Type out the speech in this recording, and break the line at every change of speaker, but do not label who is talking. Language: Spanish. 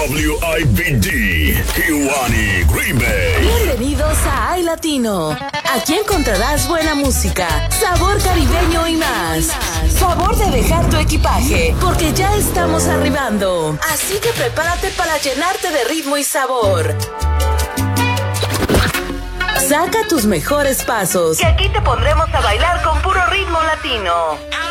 WIBD, Kiwani, Green Bay.
Bienvenidos a iLatino. Aquí encontrarás buena música, sabor caribeño y más. Favor de dejar tu equipaje, porque ya estamos arribando. Así que prepárate para llenarte de ritmo y sabor. Saca tus mejores pasos, que aquí te pondremos a bailar con puro ritmo latino.